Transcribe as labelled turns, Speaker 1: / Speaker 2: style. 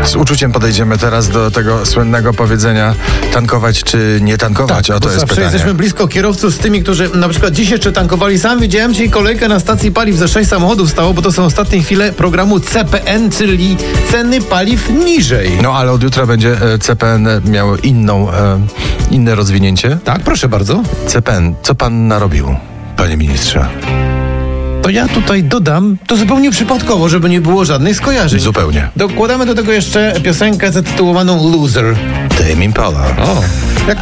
Speaker 1: Z uczuciem podejdziemy teraz do tego słynnego powiedzenia tankować czy nie tankować. O, to jest pytanie.
Speaker 2: Jesteśmy blisko kierowców z tymi, którzy na przykład dziś jeszcze tankowali. Sam widziałem dzisiaj kolejkę na stacji paliw, za 6 samochodów stało, bo to są ostatnie chwile programu CPN, czyli ceny paliw niżej.
Speaker 1: No ale od jutra będzie CPN miał inne rozwinięcie.
Speaker 2: Tak, proszę bardzo.
Speaker 1: CPN, co pan narobił, panie ministrze?
Speaker 2: To ja tutaj dodam, to zupełnie przypadkowo, żeby nie było żadnych skojarzeń.
Speaker 1: Zupełnie.
Speaker 2: Dokładamy do tego jeszcze piosenkę zatytułowaną Loser.
Speaker 1: Tame Impala.
Speaker 2: O, jak